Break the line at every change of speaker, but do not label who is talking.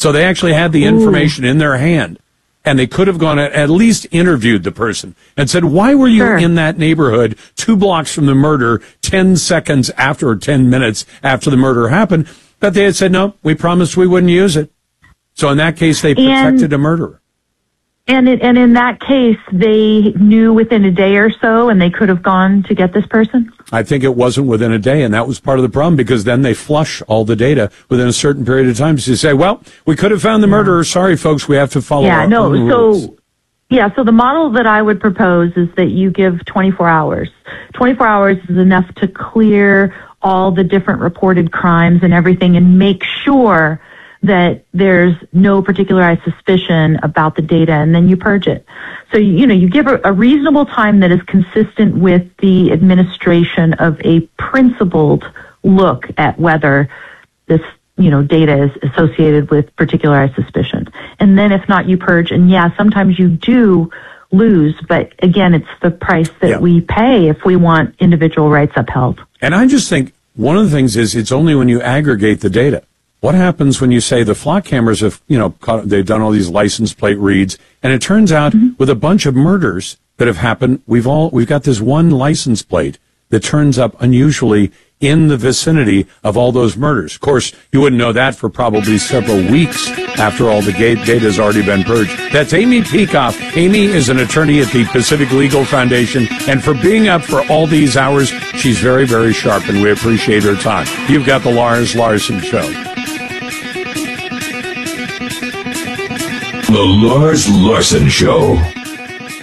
So they actually had the information in their hand. And they could have gone at least interviewed the person and said, why were you in that neighborhood 2 blocks from the murder 10 seconds after or 10 minutes after the murder happened? But they had said, no, we promised we wouldn't use it. So in that case, they protected a murderer.
And in that case, they knew within a day or so, and they could have gone to get this person?
I think it wasn't within a day, and that was part of the problem, because then they flush all the data within a certain period of time. So you say, well, we could have found the murderer. Sorry, folks, we have to follow our own rules.
So the model that I would propose is that you give 24 hours. 24 hours is enough to clear all the different reported crimes and everything and make sure that there's no particularized suspicion about the data, and then you purge it. So, you give a reasonable time that is consistent with the administration of a principled look at whether this, data is associated with particularized suspicion. And then if not, you purge. And sometimes you do lose, but again, it's the price that we pay if we want individual rights upheld.
And I just think one of the things is it's only when you aggregate the data. What happens when you say the flock cameras have, they've done all these license plate reads, and it turns out with a bunch of murders that have happened, we've got this one license plate that turns up unusually in the vicinity of all those murders. Of course, you wouldn't know that for probably several weeks after all the data has already been purged. That's Amy Peikoff. Amy is an attorney at the Pacific Legal Foundation, and for being up for all these hours, she's very, very sharp, and we appreciate her time. You've got the Lars Larson Show.
The Lars Larson Show.